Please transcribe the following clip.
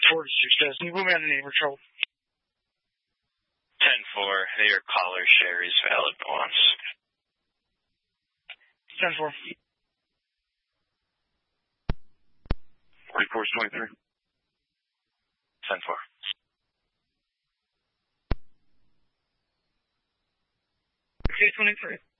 46 Can you put me on the neighbor trouble? 10-4, your caller share is valid once. 10-4. 44-23. 10-4. 23.